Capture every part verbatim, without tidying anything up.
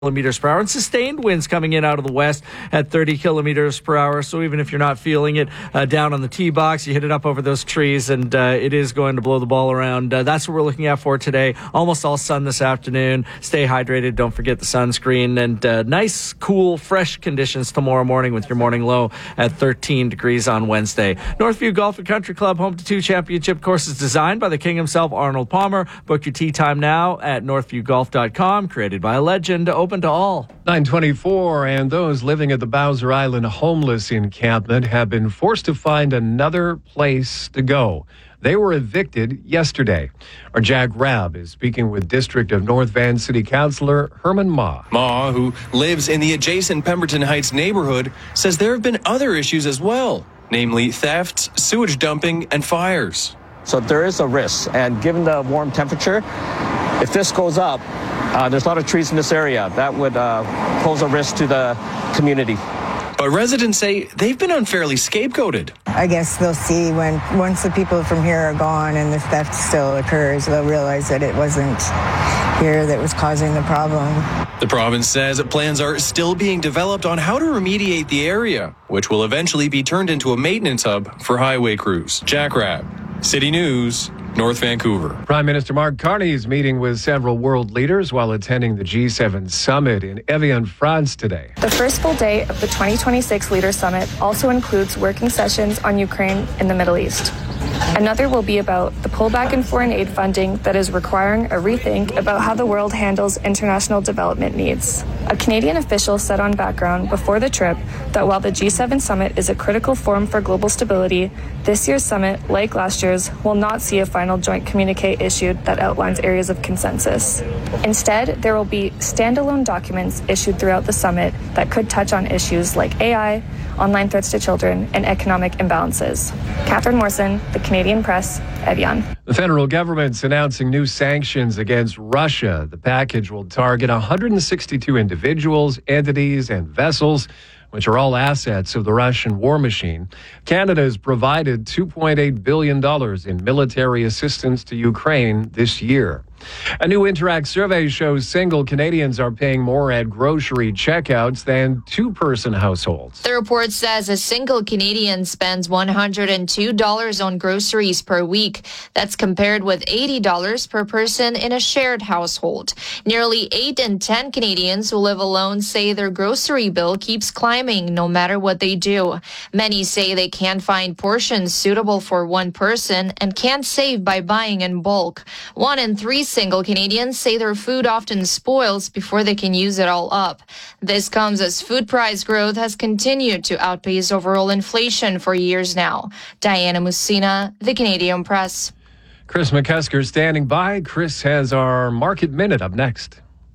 kilometers per hour, and sustained winds coming in out of the west at thirty kilometers per hour. So even if you're not feeling it uh, down on the tee box, you hit it up over those trees, and uh, it is going to blow the ball around. Uh, that's what we're looking at for today. Almost all sun this afternoon. Stay hydrated. Don't forget the sunscreen, and uh, nice, cool, fresh conditions tomorrow morning with your morning low at thirteen degrees on Wednesday. Northview Golf and Country Club, home to two championship courses designed by the king himself, Arnold Palmer. Book your tee time now at northview golf dot com. Created by a legend. Open to all. nine twenty-four, and those living at the Bowser Island homeless encampment have been forced to find another place to go. They were evicted yesterday. Our Jack Rabb is speaking with District of North Van City Councillor Herman Ma. Ma, who lives in the adjacent Pemberton Heights neighborhood, says there have been other issues as well, namely thefts, sewage dumping, and fires. So there is a risk, and given the warm temperature, if this goes up, Uh, there's a lot of trees in this area. That would uh, pose a risk to the community. But residents say they've been unfairly scapegoated. I guess they'll see when, once the people from here are gone and the theft still occurs, they'll realize that it wasn't here that was causing the problem. The province says plans are still being developed on how to remediate the area, which will eventually be turned into a maintenance hub for highway crews. Jack Rabb, City News, North Vancouver. Prime Minister Mark Carney is meeting with several world leaders while attending the G seven summit in Evian, France today. The first full day of the twenty twenty-six Leader Summit also includes working sessions on Ukraine and the Middle East. Another will be about the pullback in foreign aid funding that is requiring a rethink about how the world handles international development needs. A Canadian official said on Background before the trip that while the G seven summit is a critical forum for global stability, this year's summit, like last year's, will not see a final joint communique issued that outlines areas of consensus. Instead, there will be standalone documents issued throughout the summit that could touch on issues like A I, online threats to children, and economic imbalances. Catherine Morrison, The Canadian Press, Evian. The federal government's announcing new sanctions against Russia. The package will target one hundred sixty-two individuals, entities, and vessels, which are all assets of the Russian war machine. Canada has provided two point eight billion dollars in military assistance to Ukraine this year. A new Interact survey shows single Canadians are paying more at grocery checkouts than two-person households. The report says a single Canadian spends one hundred two dollars on groceries per week. That's compared with eighty dollars per person in a shared household. Nearly eight in ten Canadians who live alone say their grocery bill keeps climbing no matter what they do. Many say they can't find portions suitable for one person and can't save by buying in bulk. One in three single Canadians say their food often spoils before they can use it all up. This comes as food price growth has continued to outpace overall inflation for years now. Diana Musina, The Canadian Press. Chris McCusker standing by. Chris has our Market Minute up next.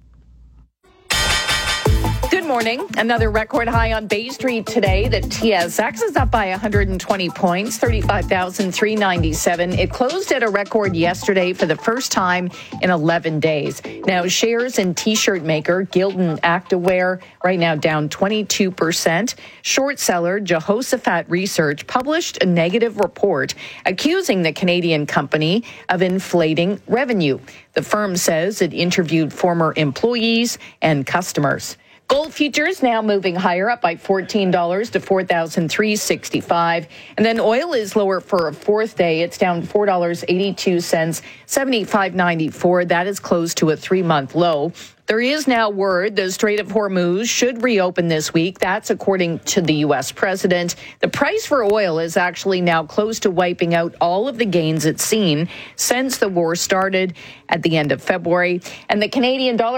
Good morning. Another record high on Bay Street today. The T S X is up by one hundred twenty points, thirty-five thousand three hundred ninety-seven. It closed at a record yesterday for the first time in eleven days. Now, shares in T-shirt maker Gildan Activewear right now down twenty-two percent. Short seller Jehoshaphat Research published a negative report accusing the Canadian company of inflating revenue. The firm says it interviewed former employees and customers. Gold futures now moving higher, up by fourteen dollars to four thousand three hundred sixty-five dollars. And then oil is lower for a fourth day. It's down four dollars and eighty-two cents, seventy-five ninety-four. That is close to a three-month low. There is now word the Strait of Hormuz should reopen this week. That's according to the U S president. The price for oil is actually now close to wiping out all of the gains it's seen since the war started at the end of February. And the Canadian dollar